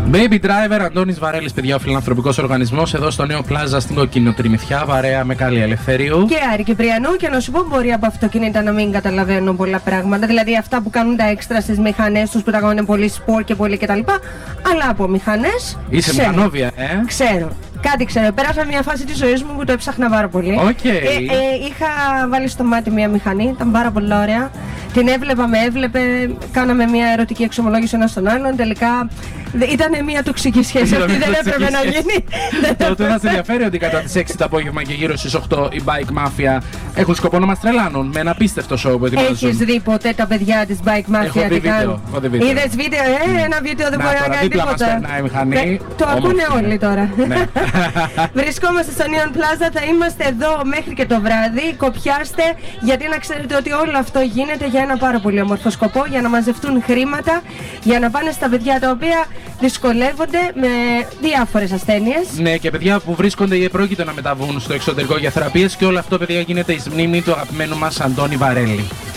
Baby Driver, Αντώνης Βαρέλης, παιδιά, ο φιλανθρωπικός οργανισμός εδώ στο Νέο Πλάζα στην Κοκκινοτριμηθιά, παρέα με Καλή Ελευθερίου. Και Άρη Κυπριανού, και να σου πω, μπορεί από αυτοκίνητα να μην καταλαβαίνουν πολλά πράγματα. Δηλαδή αυτά που κάνουν τα έξτρα στις μηχανές τους που τα κάνουν πολύ σπορ και πολύ κτλ. Αλλά από μηχανές. Είσαι μηχανόβια, Ξέρω. Κάτι ξέρω. Πέρασα μια φάση της ζωής μου που το έψαχνα πάρα πολύ. Okay. Είχα βάλει στο μάτι μια μηχανή, ήταν πάρα πολύ ωραία. Την έβλεπα, με έβλεπε, κάναμε μια ερωτική εξομολόγηση ένας στον άλλον. Τελικά ήταν μια τοξική σχέση. Αυτή δεν έπρεπε να γίνει. Τότε να σε ενδιαφέρει ότι κατά τις 6 το απόγευμα και γύρω στις 8 η Bike Mafia έχουν σκοπό να μας τρελάνουν με ένα απίστευτο show που ετοιμάζουν. Έχεις δει ποτέ τα παιδιά της Bike Mafia? Έχω δει βίντεο. Είδες βίντεο? Ένα βίντεο δεν μπορεί να κάνει τίποτα. Το ακούνε όλοι τώρα. Βρισκόμαστε στο Neon Plaza, θα είμαστε εδώ μέχρι και το βράδυ. Κοπιάστε, γιατί να ξέρετε ότι όλο αυτό γίνεται για ένα πάρα πολύ όμορφο σκοπό, για να μαζευτούν χρήματα, για να πάνε στα παιδιά τα οποία δυσκολεύονται με διάφορες ασθένειες. Ναι, και παιδιά που βρίσκονται ή επρόκειτο να μεταβούν στο εξωτερικό για θεραπείες, και όλο αυτό, παιδιά, γίνεται εις μνήμη του αγαπημένου μας Αντώνη Βαρέλη.